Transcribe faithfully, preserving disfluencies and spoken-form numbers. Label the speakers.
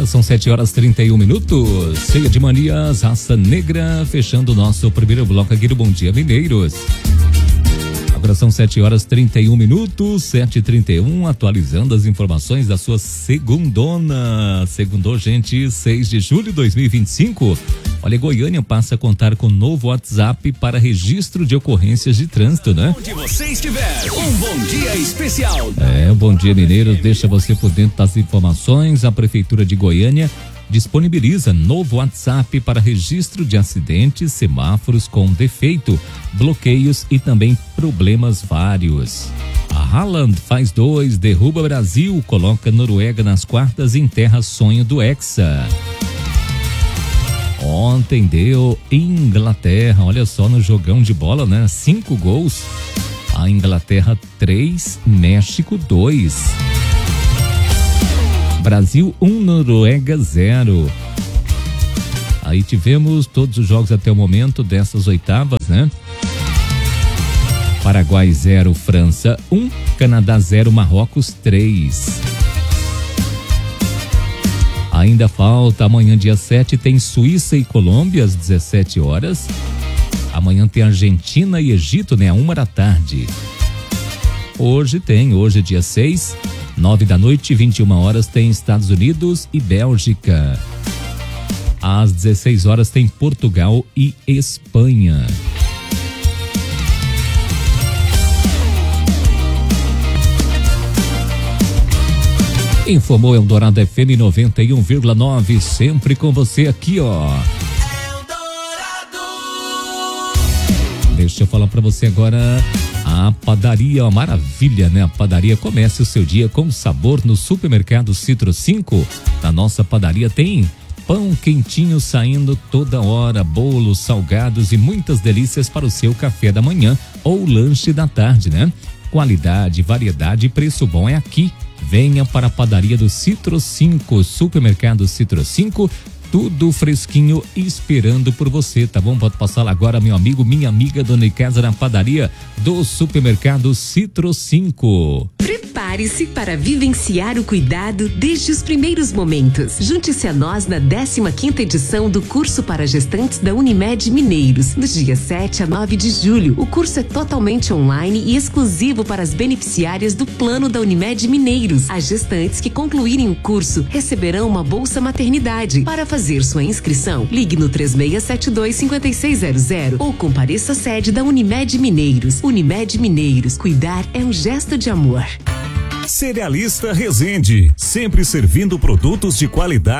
Speaker 1: são sete horas e trinta e um minutos. Cheia de manias, raça negra, fechando o nosso primeiro bloco aqui do Bom Dia Mineiros. Agora são sete horas e trinta e um minutos, sete e trinta e um, atualizando as informações da sua segundona. Segundou, gente, seis de julho de dois mil e vinte e cinco. Olha, Goiânia passa a contar com novo WhatsApp para registro de ocorrências de trânsito, né?
Speaker 2: Onde você estiver, um bom dia especial.
Speaker 1: É, o Bom Dia Mineiros deixa você por dentro das informações. A Prefeitura de Goiânia disponibiliza novo WhatsApp para registro de acidentes, semáforos com defeito, bloqueios e também problemas vários. A Haaland faz dois, derruba Brasil, coloca Noruega nas quartas e enterra sonho do Hexa. Ontem deu Inglaterra, olha só, no jogão de bola, né? Cinco gols. A Inglaterra três, México dois. Brasil um, Noruega zero. Aí tivemos todos os jogos até o momento dessas oitavas, né? Paraguai zero, França um, Canadá zero, Marrocos três. Ainda falta, amanhã dia sete tem Suíça e Colômbia às dezessete horas. Amanhã tem Argentina e Egito, né? A uma da tarde. Hoje tem, hoje dia seis, nove da noite, vinte e uma horas tem Estados Unidos e Bélgica. Às dezesseis horas tem Portugal e Espanha. Informou Eldorado F M noventa e um vírgula nove, sempre com você aqui, ó. Deixa eu falar pra você agora, a padaria, uma maravilha, né? A padaria comece o seu dia com sabor no supermercado Citro cinco. Na nossa padaria tem pão quentinho saindo toda hora, bolos, salgados e muitas delícias para o seu café da manhã ou lanche da tarde, né? Qualidade, variedade e preço bom é aqui. Venha para a padaria do Citro cinco, supermercado Citro cinco, tudo fresquinho esperando por você, tá bom? Pode passar lá agora, meu amigo, minha amiga, dona de casa, na padaria do supermercado Citro cinco.
Speaker 3: Prepare-se para vivenciar o cuidado desde os primeiros momentos. Junte-se a nós na décima quinta edição do curso para gestantes da Unimed Mineiros, do dia sete a nove de julho. O curso é totalmente online e exclusivo para as beneficiárias do plano da Unimed Mineiros. As gestantes que concluírem o curso receberão uma bolsa maternidade. Para fazer sua inscrição, ligue no três seis sete dois, cinco seis zero zero ou compareça à sede da Unimed Mineiros. Unimed Mineiros, cuidar é um gesto de amor.
Speaker 2: Cerealista Resende, sempre servindo produtos de qualidade.